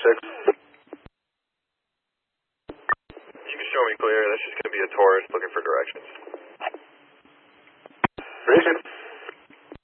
You can show me clear. That's just going to be a tourist looking for directions.